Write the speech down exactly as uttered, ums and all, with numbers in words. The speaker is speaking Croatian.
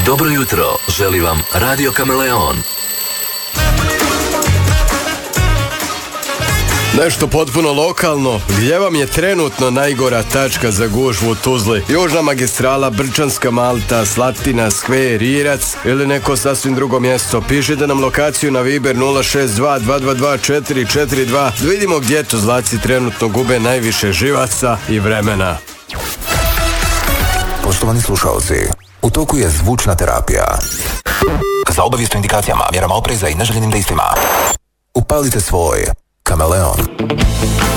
Dobro jutro, želi vam Radio Kameleon. Nešto potpuno lokalno, gdje vam je trenutno najgora tačka za gužvu u Tuzli? Južna magistrala, Brčanska Malta, Slatina, Skver, Irac ili neko sasvim drugo mjesto? Pišite nam lokaciju na Viber nula šest dva dva dva dva četiri četiri dva da vidimo gdje Tuzlaci trenutno gube najviše živaca i vremena. Poštovani slušalci, u toku je zvučna terapija. Za obavijest o indikacijama, mjerama opreza i neželjenim dejstvima upalite svoj Kameleon.